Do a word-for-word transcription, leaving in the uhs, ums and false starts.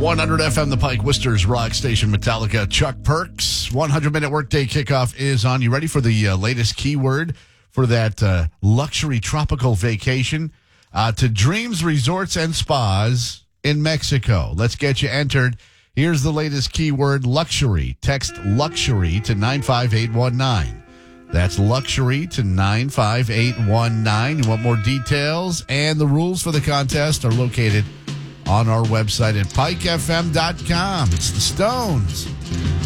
one hundred F M, the Pike Wisters Rock Station, Metallica, Chuck Perks. one hundred minute workday kickoff is on. You ready for the uh, latest keyword for that uh, luxury tropical vacation uh, to Dreams Resorts and Spas in Mexico? Let's get you entered. Here's the latest keyword, luxury. Text luxury to nine five eight one nine. That's luxury to nine five eight one nine. You want more details? And the rules for the contest are located on our website at pike f m dot com. It's the Stones.